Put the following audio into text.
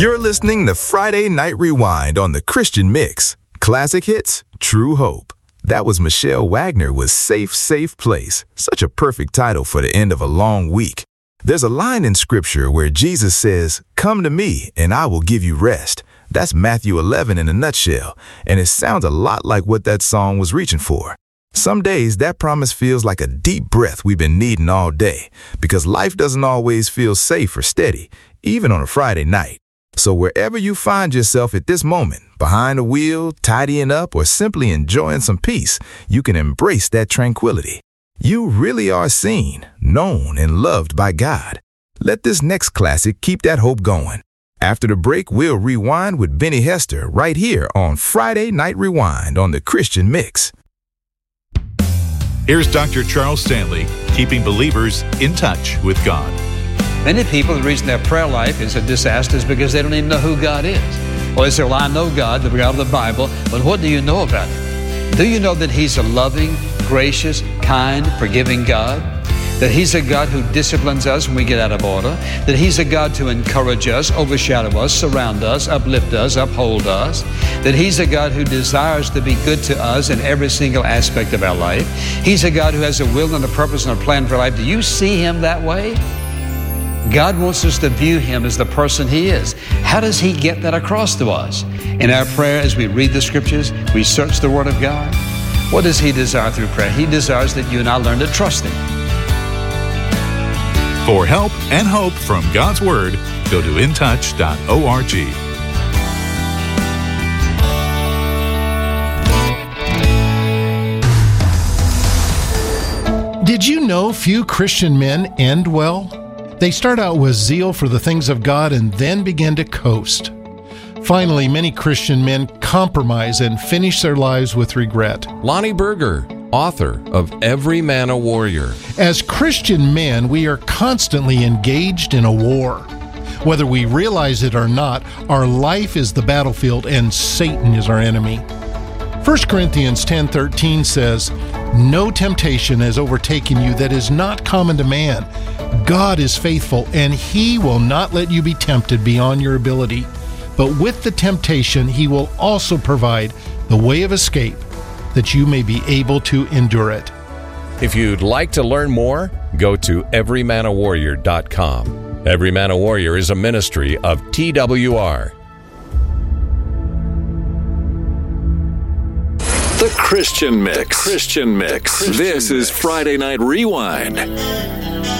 You're listening to Friday Night Rewind on the Christian Mix. Classic hits, true hope. That was Michelle Wagner with Safe, Safe Place. Such a perfect title for the end of a long week. There's a line in Scripture where Jesus says, "Come to me and I will give you rest." That's Matthew 11 in a nutshell, and it sounds a lot like what that song was reaching for. Some days that promise feels like a deep breath we've been needing all day, because life doesn't always feel safe or steady, even on a Friday night. So wherever you find yourself at this moment, behind a wheel, tidying up, or simply enjoying some peace, you can embrace that tranquility. You really are seen, known, and loved by God. Let this next classic keep that hope going. After the break, we'll rewind with Benny Hester right here on Friday Night Rewind on the Christian Mix. Here's Dr. Charles Stanley, keeping believers in touch with God. Many people, the reason their prayer life is a disaster is because they don't even know who God is. Well, they say, well, I know God, the God of the Bible, but what do you know about Him? Do you know that He's a loving, gracious, kind, forgiving God? That He's a God who disciplines us when we get out of order? That He's a God to encourage us, overshadow us, surround us, uplift us, uphold us? That He's a God who desires to be good to us in every single aspect of our life? He's a God who has a will and a purpose and a plan for life. Do you see Him that way? God wants us to view Him as the person He is. How does He get that across to us? In our prayer, as we read the Scriptures, we search the Word of God. What does He desire through prayer? He desires that you and I learn to trust Him. For help and hope from God's Word, go to intouch.org. Did you know few Christian men end well? They start out with zeal for the things of God and then begin to coast. Finally, many Christian men compromise and finish their lives with regret. Lonnie Berger, author of Every Man a Warrior. As Christian men, we are constantly engaged in a war. Whether we realize it or not, our life is the battlefield and Satan is our enemy. 1 Corinthians 10:13 says, "No temptation has overtaken you that is not common to man. God is faithful, and He will not let you be tempted beyond your ability. But with the temptation, He will also provide the way of escape, that you may be able to endure it." If you'd like to learn more, go to everymanawarrior.com. Every Man a Warrior is a ministry of TWR. The Christian Mix. This is Friday Night Rewind.